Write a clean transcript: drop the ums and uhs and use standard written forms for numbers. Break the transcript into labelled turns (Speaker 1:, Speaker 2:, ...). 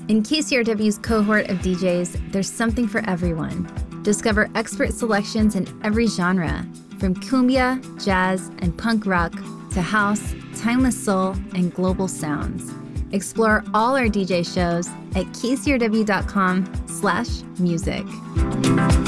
Speaker 1: In KCRW's cohort of DJs, there's something for everyone. Discover expert selections in every genre, from cumbia, jazz, and punk rock to house, timeless soul, and global sounds. Explore all our DJ shows at kcrw.com/music.